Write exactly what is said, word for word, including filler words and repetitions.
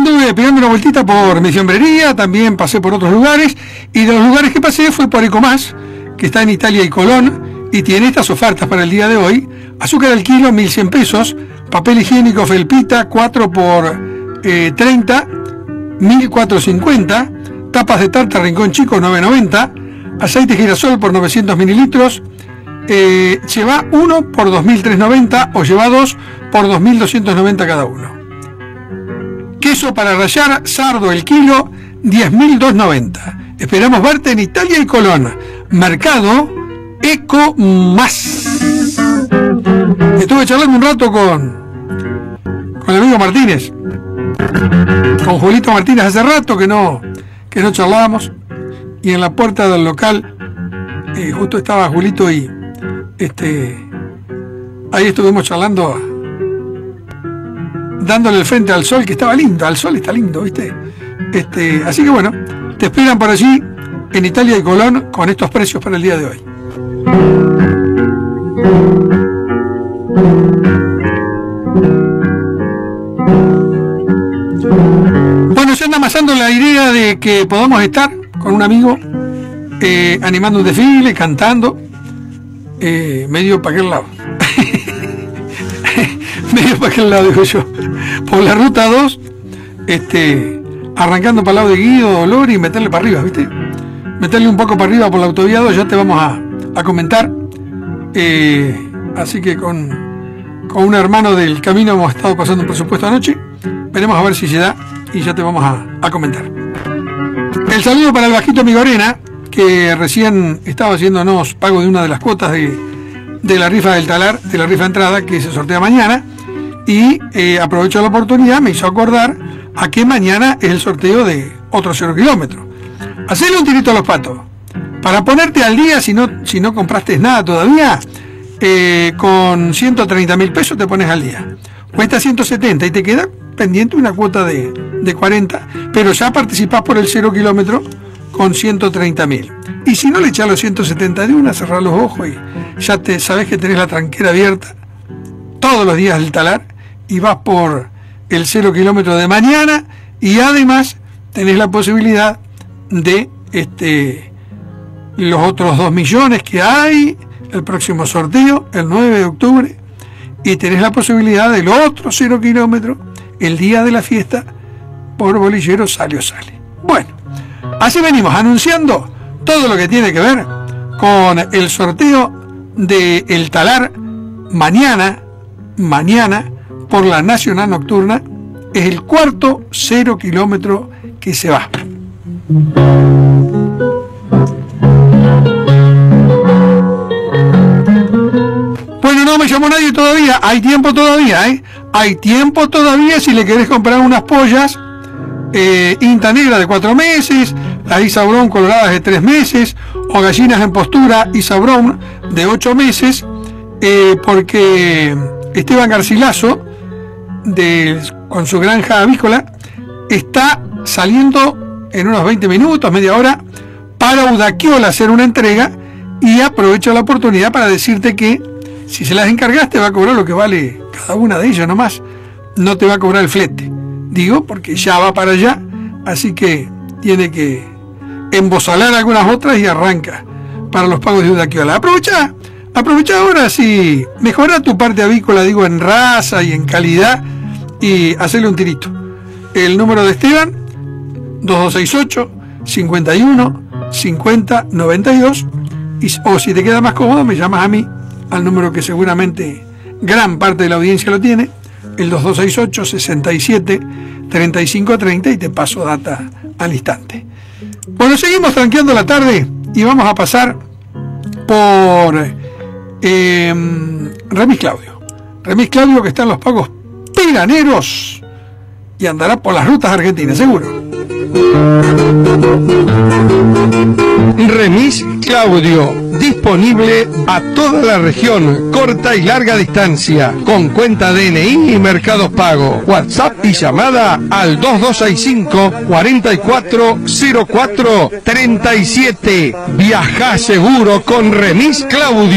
anduve pegando una vueltita por mi fiambrería, también pasé por otros lugares, y de los lugares que pasé fue por Ecomás, que está en Italia y Colón, y tiene estas ofertas para el día de hoy: azúcar al kilo, mil cien pesos, papel higiénico Felpita, cuatro por treinta, mil cuatrocientos cincuenta, tapas de tarta Rincón Chico, nueve noventa, aceite girasol por novecientos mililitros, eh, lleva uno por dos mil trescientos noventa o lleva dos por dos mil doscientos noventa cada uno. Queso para rallar, Sardo el kilo, diez mil doscientos noventa. Esperamos verte en Italia y Colón. Mercado Ecomás. Estuve charlando un rato con con el amigo Martínez, con Julito Martínez, hace rato que no que no charlábamos, y en la puerta del local eh, justo estaba Julito, y este ahí estuvimos charlando, dándole el frente al sol, que estaba lindo. Al sol está lindo, ¿viste? Este, así que bueno, te esperan por allí en Italia y Colón con estos precios para el día de hoy. Bueno, se anda amasando la idea de que podamos estar con un amigo eh, animando un desfile, cantando, eh, medio para aquel lado. medio para aquel lado, digo yo, por la ruta dos, este, arrancando para el lado de Guido, Dolor, y meterle para arriba, ¿viste? Meterle un poco para arriba por la autovía dos, ya te vamos a, a comentar. Eh, así que con, con un hermano del camino hemos estado pasando un presupuesto anoche. Veremos a ver si se da y ya te vamos a, a comentar. El saludo para el Bajito Migorena, que recién estaba haciéndonos pago de una de las cuotas de, de la rifa del talar, de la rifa de entrada, que se sortea mañana, y eh, aprovecho la oportunidad, me hizo acordar a que mañana es el sorteo de otro cero kilómetros. Hacele un tirito a los patos para ponerte al día. Si no, si no compraste nada todavía, eh, con ciento treinta mil pesos te pones al día. Cuesta ciento setenta y te queda pendiente una cuota de, de cuarenta, pero ya participás por el cero kilómetro con ciento treinta mil. Y si no, le echás los ciento setenta de una, cerrás los ojos y ya te sabés que tenés la tranquera abierta todos los días del talar, y vas por el cero kilómetro de mañana, y además tenés la posibilidad de este los otros dos millones que hay, el próximo sorteo, el nueve de octubre, y tenés la posibilidad del otro cero kilómetro el día de la fiesta por Bolillero Sale o Sale. Bueno, así venimos anunciando todo lo que tiene que ver con el sorteo de el talar mañana, mañana por la Nacional Nocturna. Es el cuarto cero kilómetro que se va. Bueno, no me llamó nadie todavía. Hay tiempo todavía, ¿eh? Hay tiempo todavía si le querés comprar unas pollas eh, Inta Negra de cuatro meses, las Isa Brown coloradas de tres meses, o gallinas en postura Isa Brown de ocho meses, eh, porque Esteban Garcilaso, de, con su granja avícola, está saliendo en unos veinte minutos, media hora, para Udaquiola hacer una entrega, y aprovecho la oportunidad para decirte que si se las encargaste va a cobrar lo que vale cada una de ellas nomás, no te va a cobrar el flete. Digo, porque ya va para allá, así que tiene que embosalar algunas otras y arranca para los pagos de Udaquiola. Aprovecha, aprovecha ahora, si mejora tu parte avícola, digo, en raza y en calidad, y hacerle un tirito. El número de Esteban, dos dos seis ocho, cincuenta y uno, cincuenta, noventa y dos, y, o si te queda más cómodo, me llamas a mí, al número que seguramente gran parte de la audiencia lo tiene, el dos dos seis ocho, sesenta y siete, treinta y cinco treinta, y te paso data al instante. Bueno, seguimos tranqueando la tarde y vamos a pasar por eh, Remis Claudio. Remis Claudio, que está en los pagos piraneros y andará por las rutas argentinas, seguro. Remis Claudio, disponible a toda la región, corta y larga distancia, con cuenta D N I y Mercados Pago. WhatsApp y llamada al dos dos seis cinco, cuatro cuatro cero cuatro, tres siete. Viaja seguro con Remis Claudio.